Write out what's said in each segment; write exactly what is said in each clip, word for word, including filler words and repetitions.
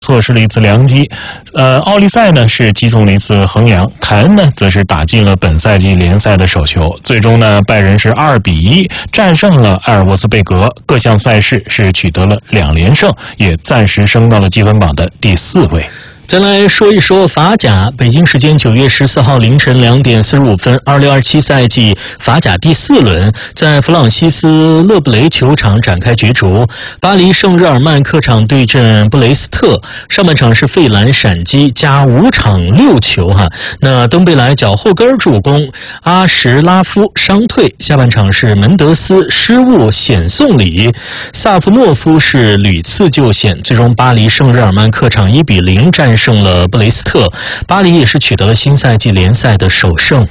错失了一次良机，呃，奥利赛呢是击中了一次横梁，凯恩呢则是打进了本赛季联赛的首球。最终呢，拜仁是二比一战胜了埃尔沃斯贝格，各项赛事是取得了两连胜，也暂时升到了积分榜的第四位。 再来说一说法甲，北京时间九月十四号凌晨两点四十五分，二六二七赛季法甲第四轮在弗朗西斯勒布雷球场展开角逐。巴黎圣日耳曼客场对阵布雷斯特，上半场是费兰闪击加五场六球哈。那登贝莱脚后跟助攻，阿什拉夫伤退。下半场是门德斯失误险送礼，萨夫诺夫是屡次救险，最终巴黎圣日耳曼客场一比零战胜。胜了布雷斯特，巴黎也是取得了新赛季联赛的首胜。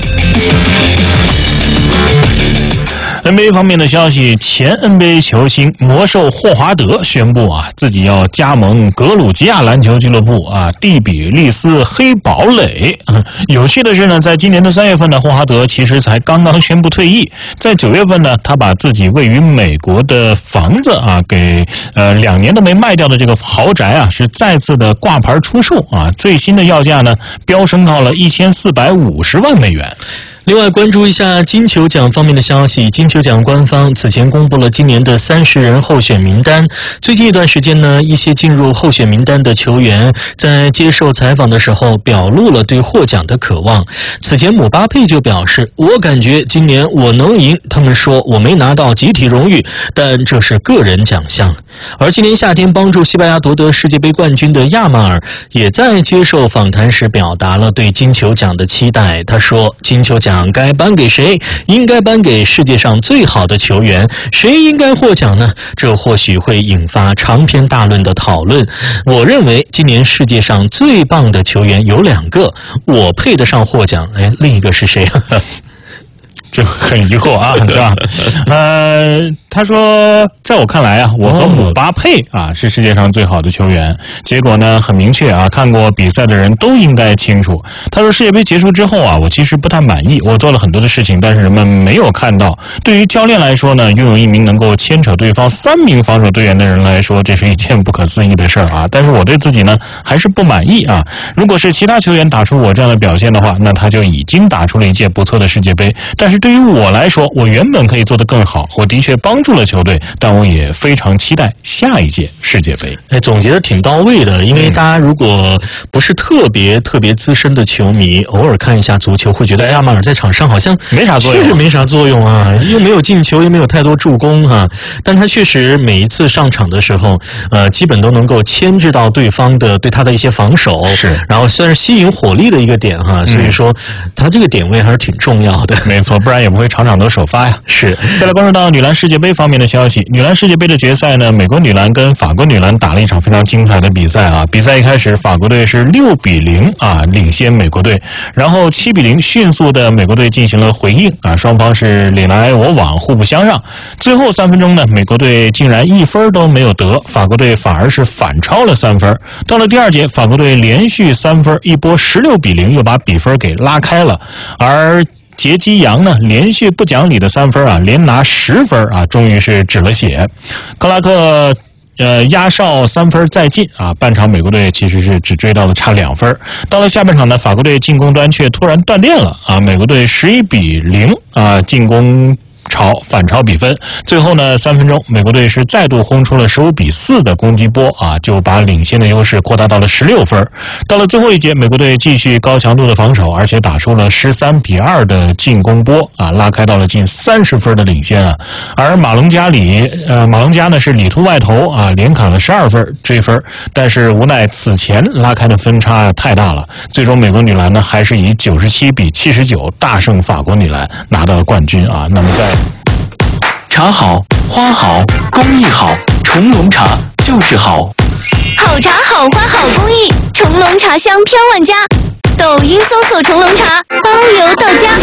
N B A 方面的消息，前 N B A 球星魔兽霍华德宣布啊，自己要加盟格鲁吉亚篮球俱乐部啊，蒂比利斯黑堡垒。嗯、有趣的是呢，在今年的三月份呢，霍华德其实才刚刚宣布退役，在九月份呢，他把自己位于美国的房子啊，给呃两年都没卖掉的这个豪宅啊，是再次的挂牌出售啊，最新的要价呢，飙升到了一千四百五十万美元。 另外，关注一下金球奖方面的消息。金球奖官方此前公布了今年的三十人候选名单。最近一段时间呢，一些进入候选名单的球员在接受采访的时候表露了对获奖的渴望。此前姆巴佩就表示，我感觉今年我能赢，他们说我没拿到集体荣誉，但这是个人奖项。而今年夏天帮助西班牙夺得世界杯冠军的亚马尔也在接受访谈时表达了对金球奖的期待。他说，金球奖该颁给谁？应该颁给世界上最好的球员。谁应该获奖呢？这或许会引发长篇大论的讨论。我认为今年世界上最棒的球员有两个，我配得上获奖。哎，另一个是谁？ 就很疑惑啊，是吧？呃，他说，在我看来啊，我和姆巴佩啊是世界上最好的球员。结果呢，很明确啊，看过比赛的人都应该清楚。他说，世界杯结束之后啊，我其实不太满意，我做了很多的事情，但是人们没有看到。对于教练来说呢，拥有一名能够牵扯对方三名防守队员的人来说，这是一件不可思议的事儿啊。但是我对自己呢，还是不满意啊。如果是其他球员打出我这样的表现的话，那他就已经打出了一届不错的世界杯。但是对于我来说，我原本可以做得更好，我的确帮助了球队，但我也非常期待下一届世界杯。 哎，总结的挺到位的，因为大家如果不是特别特别资深的球迷，偶尔看一下足球，会觉得亚马尔在场上好像没啥作用， 确实没啥作用啊，又没有进球，又没有太多助攻哈、啊。但他确实每一次上场的时候，呃，基本都能够牵制到对方的对他的一些防守， 是， 然后算是吸引火力的一个点哈、啊。所以说，他这个点位还是挺重要的。 没错，不然也不会场场都首发呀。 是。 再来关注到女篮世界杯方面的消息，女篮世界杯的决赛呢，美国女篮跟法国女篮打了一场非常精彩的比赛啊。比赛一开始，法国队是六比零啊领先美国队，然后七比零迅速的美国队进行了回应啊，双方是你来我往，互不相让。最后三分钟呢，美国队竟然一分都没有得，法国队反而是反超了三分。到了第二节，法国队连续三分，一波十六比零，又把比分给拉开了，而杰基扬呢，连续不讲理的三分啊，连拿十分啊，终于是止了血。克拉克呃压哨三分再进啊，半场美国队其实是只追到了差两分。到了下半场呢，法国队进攻端却突然断电了啊，美国队十一比零啊进攻超反超比分，最后呢，三分钟，美国队是再度轰出了十五比四的攻击波啊，就把领先的优势扩大到了十六分。到了最后一节，美国队继续高强度的防守，而且打出了十三比二的进攻波啊，拉开到了近三十分的领先啊。而马龙加里，呃，马龙加呢是里突外投啊，连砍了十二分追分，但是无奈此前拉开的分差太大了，最终美国女篮呢还是以九十七比七十九大胜法国女篮，拿到了冠军啊。那么在茶好，花好，工艺好，重龙茶就是好。 好茶好花好工艺，重龙茶香飘万家。抖音搜索重龙茶，包邮到家。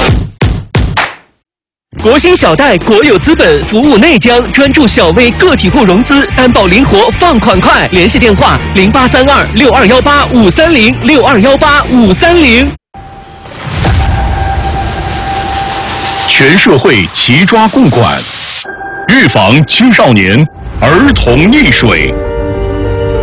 国兴小贷国有资本服务内江，专注小微个体户融资，担保灵活，放款快。联系电话零八三二六二幺八五三零六二幺八五三零。 全社会齐抓共管，预防青少年儿童溺水。